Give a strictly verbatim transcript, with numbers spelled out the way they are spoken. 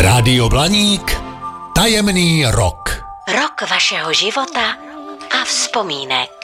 Rádio Blaník, tajemný rok. Rok vašeho života a vzpomínek.